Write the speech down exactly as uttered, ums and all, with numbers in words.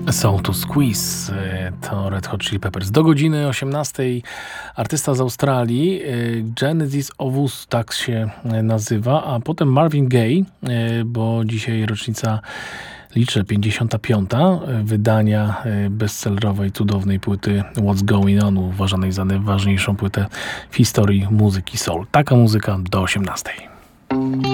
Są tu Squeeze, to Red Hot Chili Peppers. Do godziny osiemnastej artysta z Australii, Genesis Owusu, tak się nazywa, a potem Marvin Gaye, bo dzisiaj rocznica, liczę, pięćdziesiąta piąta wydania bestsellerowej, cudownej płyty What's Going On, uważanej za najważniejszą płytę w historii muzyki soul. Taka muzyka do osiemnastej.